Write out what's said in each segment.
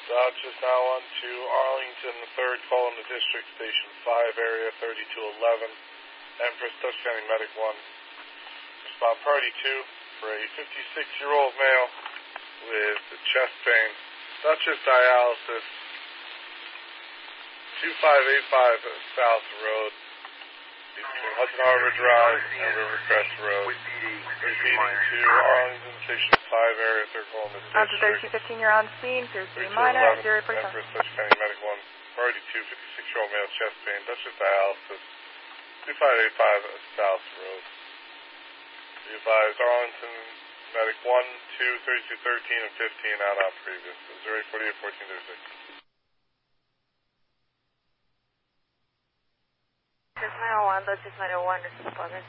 Dodge is now on to Arlington, the 3rd call in the district, Station 5, area 3211. Empress, Dutch County Medic 1. Respond Party 2 for a 56-year-old male with chest pain. Dutchess dialysis, 2585 South Road, between Hudson Harbor Drive and Rivercrest Road. Proceeding to Arlington, Station 5, area 3rd call in the district. After 3215, you're on scene. Appears to be minor. 047. Empress, Dutch County Medic 1. Party 2, 56-year-old male chest pain. Dutchess dialysis, 2585 South Road. Be advised, Arlington Medic 1, 2, 3213 and 15 out on previous. 0848 1436. Just 901, Dutchess 901, this is Pleasant.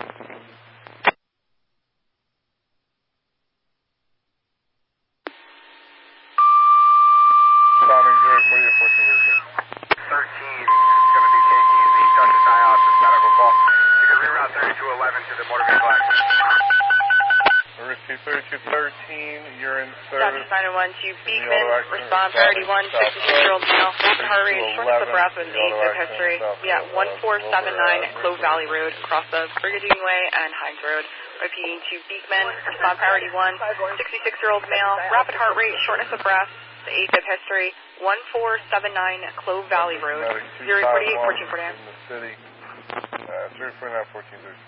Responding 0848 1436. 13 is going to be taking the Dutchess dialysis medical call. You can reroute 3211 to the motor vehicle accident. Risky 3213, you're in service. Dutchess 901 to Beekman, respond priority 1, 66-year-old male, rapid heart rate, shortness of breath with AFib history. Yeah, 1479 Clove Valley Road, across the Brigantine Way and Hines Road. Repeating to Beekman, respond priority 1, 66-year-old male, rapid heart rate, shortness of breath, the AFib history, 1479 Clove Valley Road, 048 1449. In the city, 049 1436.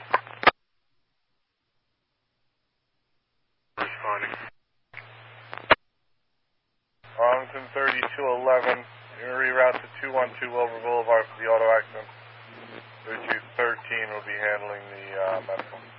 Responding. Arlington 3211, reroute to 212 Wilbur Boulevard for the auto accident. 3213 will be handling the medical.